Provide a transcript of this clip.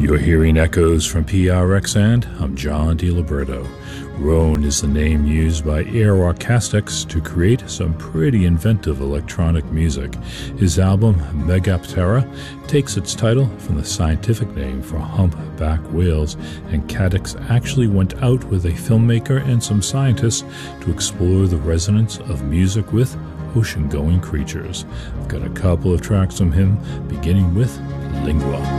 You're hearing echoes from PRX, and I'm John DiLiberto. Roan is the name used by Air Acoustics to create some pretty inventive electronic music. His album, Megaptera, takes its title from the scientific name for humpback whales, and Cadix actually went out with a filmmaker and some scientists to explore the resonance of music with ocean-going creatures. I've got a couple of tracks from him, beginning with Lingua.